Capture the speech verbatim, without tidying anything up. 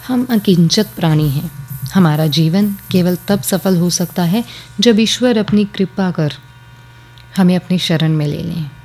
हम अकिंचक प्राणी हैं। हमारा जीवन केवल तब सफल हो सकता है जब ईश्वर अपनी कृपा कर हमें अपनी शरण में ले लें।